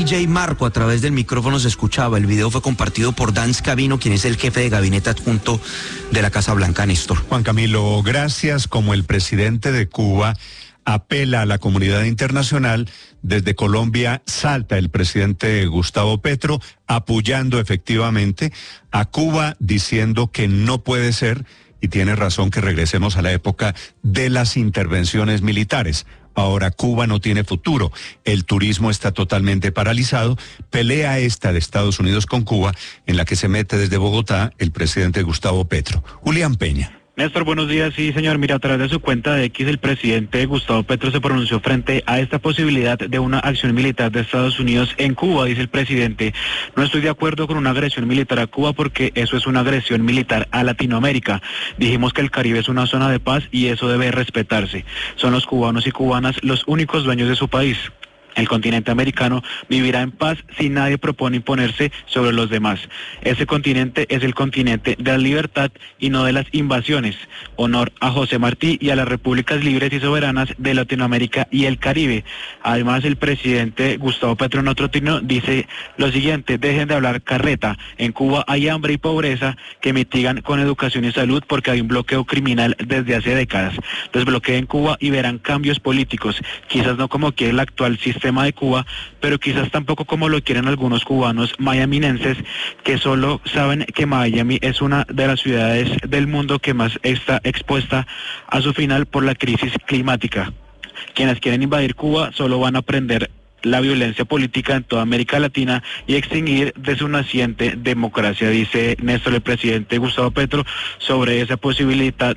J. Marco a través del micrófono se escuchaba. El video fue compartido por Dan Scavino, quien es el jefe de gabinete adjunto de la Casa Blanca, Néstor. Juan Camilo, gracias. Como el presidente de Cuba apela a la comunidad internacional, desde Colombia salta el presidente Gustavo Petro apoyando efectivamente a Cuba, diciendo que no puede ser, y tiene razón, que regresemos a la época de las intervenciones militares. Ahora Cuba no tiene futuro, el turismo está totalmente paralizado, pelea esta de Estados Unidos con Cuba, en la que se mete desde Bogotá el presidente Gustavo Petro. Julián Peña. Néstor, buenos días. Sí, señor, mira, a través de su cuenta de X, el presidente Gustavo Petro se pronunció frente a esta posibilidad de una acción militar de Estados Unidos en Cuba. Dice el presidente: no estoy de acuerdo con una agresión militar a Cuba porque eso es una agresión militar a Latinoamérica. Dijimos que el Caribe es una zona de paz y eso debe respetarse. Son los cubanos y cubanas los únicos dueños de su país. El continente americano vivirá en paz si nadie propone imponerse sobre los demás. Ese continente es el continente de la libertad y no de las invasiones. Honor a José Martí y a las repúblicas libres y soberanas de Latinoamérica y el Caribe. Además, el presidente Gustavo Petro en otro trino dice lo siguiente: dejen de hablar carreta. En Cuba hay hambre y pobreza que mitigan con educación y salud porque hay un bloqueo criminal desde hace décadas. Desbloqueen Cuba y verán cambios políticos, quizás no como quiere el actual sistema de Cuba, pero quizás tampoco como lo quieren algunos cubanos miaminenses que solo saben que Miami es una de las ciudades del mundo que más está expuesta a su final por la crisis climática. Quienes quieren invadir Cuba solo van a aprender la violencia política en toda América Latina y extinguir de su naciente democracia, dice Néstor, el presidente Gustavo Petro, sobre esa posibilidad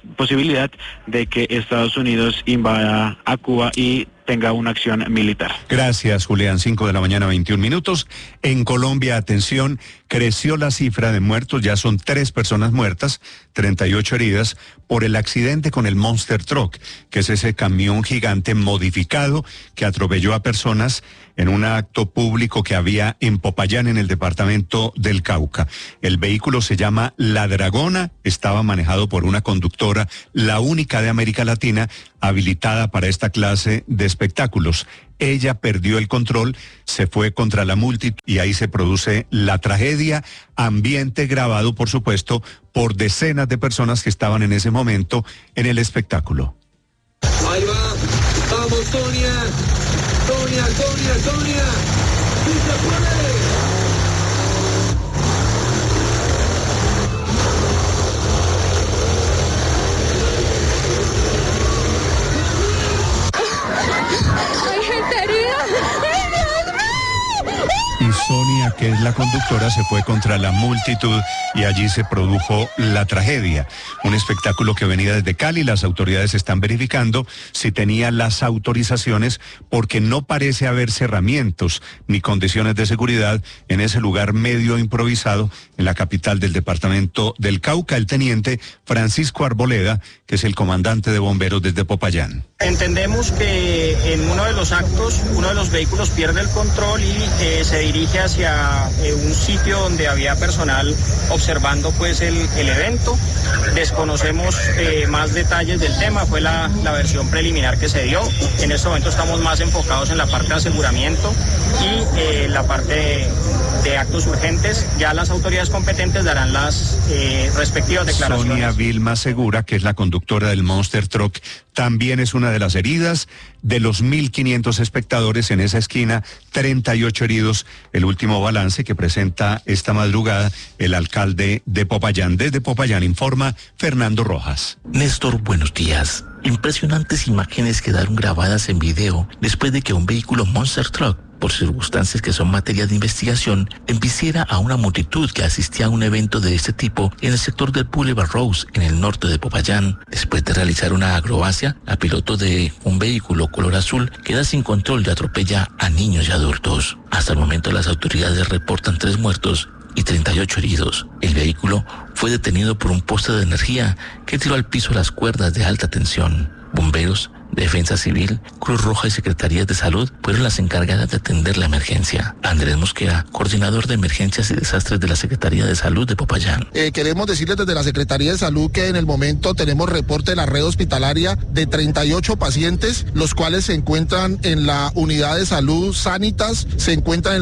de que Estados Unidos invada a Cuba y tenga una acción militar. Gracias, Julián. 5 de la mañana, 21 minutos. En Colombia, atención, creció la cifra de muertos, ya son 3 personas muertas, 38 heridas, por el accidente con el Monster Truck, que es ese camión gigante modificado que atropelló a personas en un acto público que había en Popayán, en el departamento del Cauca. El vehículo se llama La Dragona, estaba manejado por una conductora, la única de América Latina habilitada para esta clase de espectáculos. Ella perdió el control, se fue contra la multitud y ahí se produce la tragedia. Ambiente grabado, por supuesto, por decenas de personas que estaban en ese momento en el espectáculo. Ahí va, vamos Sonia, Sonia, Sonia, Sonia, ¡sí se puede! Sonia, que es la conductora, se fue contra la multitud y allí se produjo la tragedia. Un espectáculo que venía desde Cali. Las autoridades están verificando si tenía las autorizaciones porque no parece haber cerramientos ni condiciones de seguridad en ese lugar medio improvisado en la capital del departamento del Cauca. El teniente Francisco Arboleda, que es el comandante de bomberos desde Popayán. Entendemos que en uno de los actos, uno de los vehículos pierde el control y se dirige hacia un sitio donde había personal observando pues el evento. Desconocemos más detalles del tema, fue la versión preliminar que se dio. En este momento estamos más enfocados en la parte de aseguramiento y la parte de actos urgentes. Ya las autoridades competentes darán las respectivas declaraciones. Sonia Vilma Segura, que es la conductora del Monster Truck, también es una de las heridas. De los 1.500 espectadores en esa esquina, 38 heridos. El último balance que presenta esta madrugada el alcalde de Popayán. Desde Popayán informa Fernando Rojas. Néstor, buenos días. Impresionantes imágenes quedaron grabadas en video después de que un vehículo Monster Truck, por circunstancias que son materia de investigación, embiciera a una multitud que asistía a un evento de este tipo en el sector del Boulevard Rose, en el norte de Popayán. Después de realizar una acrobacia, la piloto de un vehículo color azul queda sin control y atropella a niños y adultos. Hasta el momento las autoridades reportan 3 muertos y 38 heridos. El vehículo fue detenido por un poste de energía que tiró al piso las cuerdas de alta tensión. Bomberos, Defensa Civil, Cruz Roja y Secretarías de Salud fueron las encargadas de atender la emergencia. Andrés Mosquera, coordinador de emergencias y desastres de la Secretaría de Salud de Popayán. Queremos decirles desde la Secretaría de Salud que en el momento tenemos reporte de la red hospitalaria de 38 pacientes, los cuales se encuentran en la unidad de salud Sanitas, se encuentran en